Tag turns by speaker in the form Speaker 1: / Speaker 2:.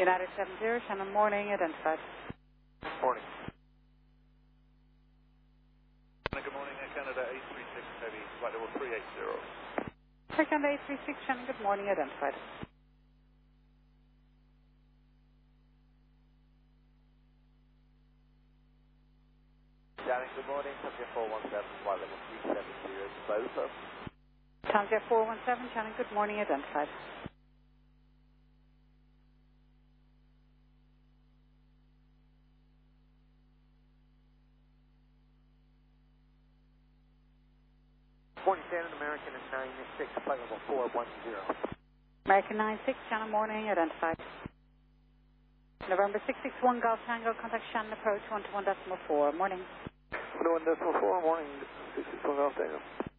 Speaker 1: United 70, Shannon morning, identified.
Speaker 2: Morning.
Speaker 3: Good morning, Canada 836 Heavy, flight level 380.
Speaker 1: Canada 836, Shannon, good morning, identified.
Speaker 2: Shannon, good morning, Tangier 417, flight level 370, Bosa.
Speaker 1: Tangier 417, Shannon, good morning, identified.
Speaker 2: Morning, Shannon, American is 96, flight level 410.
Speaker 1: American 96, Shannon morning, identified. November 661, Golf Tango, contact Shannon approach 121.4, morning.
Speaker 2: 121.4, morning, 661 Golf Tango.